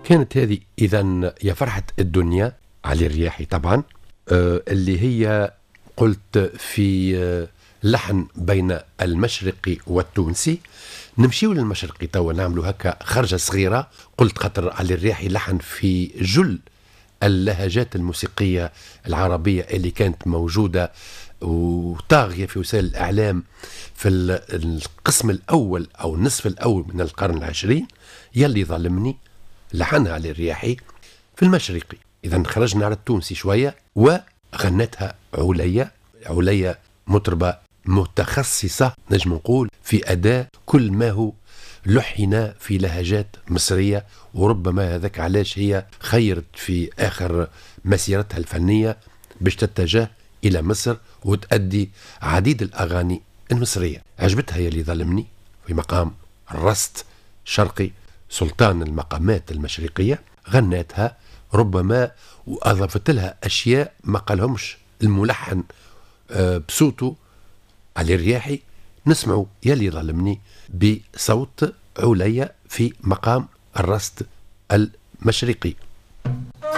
كانت هذه إذا يا فرحة الدنيا علي الرياحي طبعا، اللي هي قلت في لحن بين المشرقي والتونسي. نمشيو للمشرقي توا نعملوا هكا خرجة صغيرة. قلت خاطر علي الرياحي لحن في جل اللهجات الموسيقية العربية اللي كانت موجودة وطاغية في وسائل الإعلام في القسم الأول أو النصف الأول من القرن العشرين. يلي ظلمني لحنها علي الرياحي في المشرقي. إذا خرجنا على التونسي شوية وغنتها عليا مطربة متخصصة نجم نقول في أداء كل ما هو لحن في لهجات مصرية، وربما هذاك علاش هي خيرت في آخر مسيرتها الفنية باش تتجه إلى مصر وتأدي عديد الأغاني المصرية. عجبتها يلي ظلمني في مقام الرست شرقي سلطان المقامات المشرقية، غنتها ربما وأضافت لها أشياء ما قالهمش الملحن بصوته علي الرياحي. نسمعوا يلي ظلمني بصوت عليا في مقام الرست المشرقي.